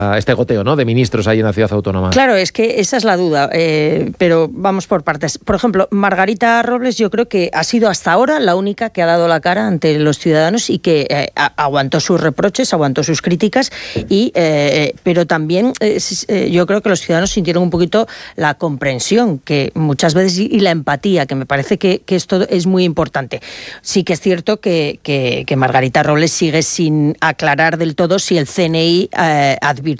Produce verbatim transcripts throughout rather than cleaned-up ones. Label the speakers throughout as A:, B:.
A: este goteo, ¿no?, de ministros ahí en la ciudad autónoma.
B: Claro, es que esa es la duda, eh, pero vamos por partes. Por ejemplo, Margarita Robles yo creo que ha sido hasta ahora la única que ha dado la cara ante los ciudadanos y que eh, aguantó sus reproches, aguantó sus críticas, y eh, pero también eh, yo creo que los ciudadanos sintieron un poquito la comprensión que muchas veces y la empatía, que me parece que, que esto es muy importante. Sí que es cierto que, que, que Margarita Robles sigue sin aclarar del todo si el C N I eh, advirtió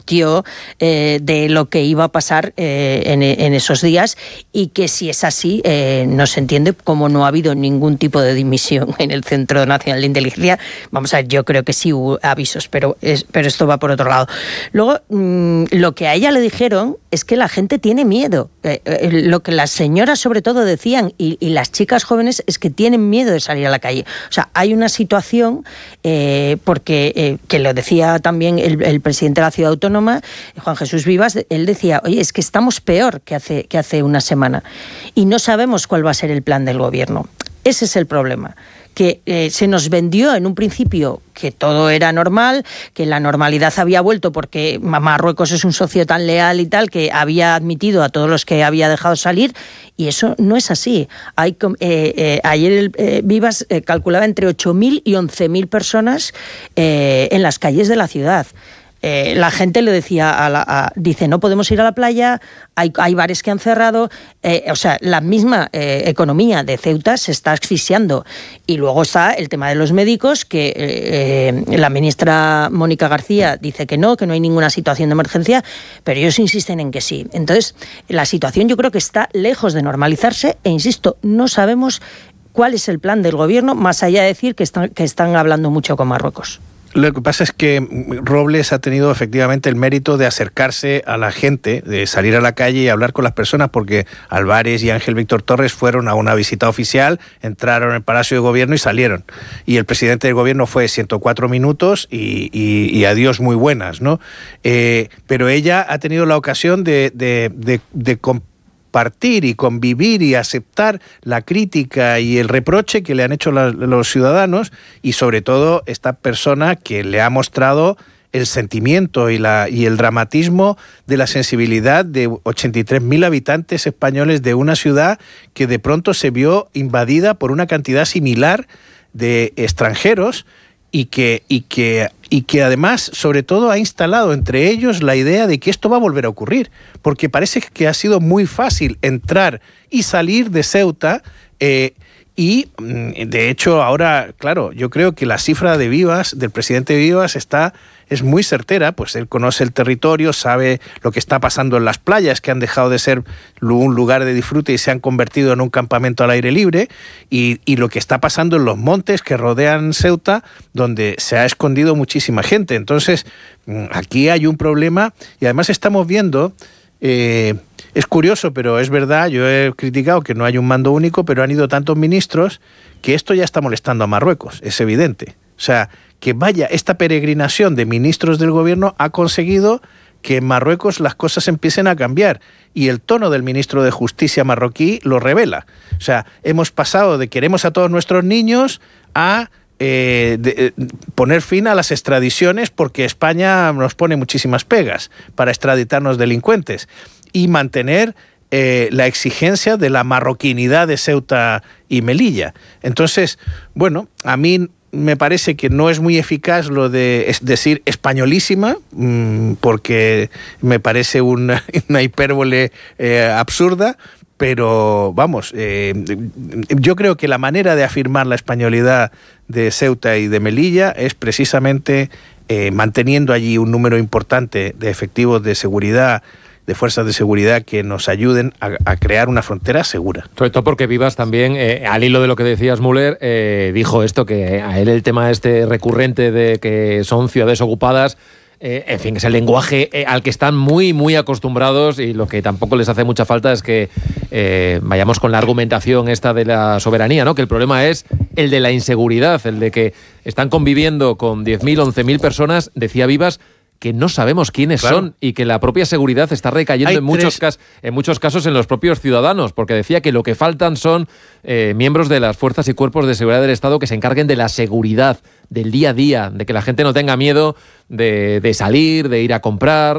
B: eh, de lo que iba a pasar eh, en, en esos días, y que si es así eh, no se entiende cómo no ha habido ningún tipo de dimisión en el Centro Nacional de Inteligencia. Vamos a ver, yo creo que sí hubo avisos, pero, es, pero esto va por otro lado. Luego, mmm, lo que a ella le dijeron es que la gente tiene miedo. Eh, eh, lo que las señoras sobre todo decían, y, y las chicas jóvenes, es que tienen miedo de salir a la calle. O sea, hay una situación, eh, porque, eh, que lo decía también el, el presidente de la ciudad autónoma, Juan Jesús Vivas, él decía, oye, es que estamos peor que hace, que hace una semana y no sabemos cuál va a ser el plan del gobierno. Ese es el problema, que eh, se nos vendió en un principio que todo era normal, que la normalidad había vuelto porque Marruecos es un socio tan leal y tal, que había admitido a todos los que había dejado salir, y eso no es así. Hay, eh, eh, ayer eh, Vivas eh, calculaba entre ocho mil y once mil personas eh, en las calles de la ciudad. Eh, la gente le decía, a la, a, dice, no podemos ir a la playa, hay, hay bares que han cerrado, eh, o sea, la misma eh, economía de Ceuta se está asfixiando. Y luego está el tema de los médicos, que eh, la ministra Mónica García dice que no, que no hay ninguna situación de emergencia, pero ellos insisten en que sí. Entonces, la situación yo creo que está lejos de normalizarse, e insisto, no sabemos cuál es el plan del gobierno, más allá de decir que están, que están hablando mucho con Marruecos.
C: Lo que pasa es que Robles ha tenido efectivamente el mérito de acercarse a la gente, de salir a la calle y hablar con las personas, porque Álvarez y Ángel Víctor Torres fueron a una visita oficial, entraron en el Palacio de Gobierno y salieron. Y el presidente del Gobierno fue ciento cuatro minutos y, y, y adiós muy buenas, ¿no? Eh, pero ella ha tenido la ocasión de, de, de, de compartir partir y convivir y aceptar la crítica y el reproche que le han hecho la, los ciudadanos, y sobre todo esta persona que le ha mostrado el sentimiento y, la, y el dramatismo de la sensibilidad de ochenta y tres mil habitantes españoles de una ciudad que de pronto se vio invadida por una cantidad similar de extranjeros, y que, y que, y que además, sobre todo, ha instalado entre ellos la idea de que esto va a volver a ocurrir, porque parece que ha sido muy fácil entrar y salir de Ceuta, eh, y de hecho ahora, claro, yo creo que la cifra de Vivas, del presidente Vivas, está... es muy certera, pues él conoce el territorio, sabe lo que está pasando en las playas, que han dejado de ser un lugar de disfrute y se han convertido en un campamento al aire libre, y, y lo que está pasando en los montes que rodean Ceuta, donde se ha escondido muchísima gente. Entonces, aquí hay un problema, y además estamos viendo... Eh, es curioso, pero es verdad, yo he criticado que no hay un mando único, pero han ido tantos ministros que esto ya está molestando a Marruecos, es evidente. O sea, que vaya, esta peregrinación de ministros del gobierno ha conseguido que en Marruecos las cosas empiecen a cambiar, y el tono del ministro de Justicia marroquí lo revela. O sea, hemos pasado de queremos a todos nuestros niños a eh, de, eh, poner fin a las extradiciones, porque España nos pone muchísimas pegas para extraditarnos delincuentes, y mantener eh, la exigencia de la marroquinidad de Ceuta y Melilla. Entonces, bueno, a mí me parece que no es muy eficaz lo de es decir españolísima, mmm, porque me parece una, una hipérbole eh, absurda, pero vamos, eh, yo creo que la manera de afirmar la españolidad de Ceuta y de Melilla es precisamente eh, manteniendo allí un número importante de efectivos de seguridad, de fuerzas de seguridad que nos ayuden a, a crear una frontera segura.
A: Sobre todo porque Vivas también, eh, al hilo de lo que decías, Müller, eh, dijo esto, que a él el tema este recurrente de que son ciudades ocupadas, eh, en fin, es el lenguaje eh, al que están muy, muy acostumbrados, y lo que tampoco les hace mucha falta es que eh, vayamos con la argumentación esta de la soberanía, ¿no? Que el problema es el de la inseguridad, el de que están conviviendo con diez mil, once mil personas, decía Vivas, que no sabemos quiénes claro. son, y que la propia seguridad está recayendo en muchos, cas- en muchos casos en los propios ciudadanos, porque decía que lo que faltan son eh, miembros de las fuerzas y cuerpos de seguridad del Estado que se encarguen de la seguridad del día a día, de que la gente no tenga miedo de, de salir, de ir a comprar,